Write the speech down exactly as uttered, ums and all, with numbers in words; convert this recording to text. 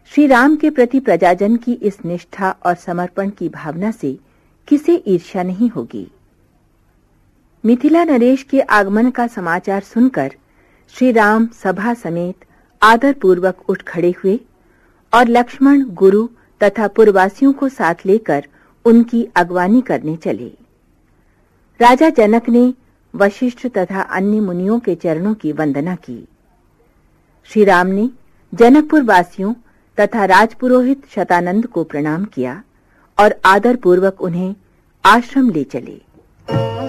श्री राम के प्रति प्रजाजन की इस निष्ठा और समर्पण की भावना से किसे ईर्ष्या नहीं होगी। मिथिला नरेश के आगमन का समाचार सुनकर श्री राम सभा समेत आदर पूर्वक उठ खड़े हुए और लक्ष्मण, गुरु तथा पुरवासियों को साथ लेकर उनकी अगवानी करने चले। राजा जनक ने वशिष्ठ तथा अन्य मुनियों के चरणों की वंदना की। श्री राम ने जनकपुर वासियों तथा राजपुरोहित शतानंद को प्रणाम किया और आदर पूर्वक उन्हें आश्रम ले चले।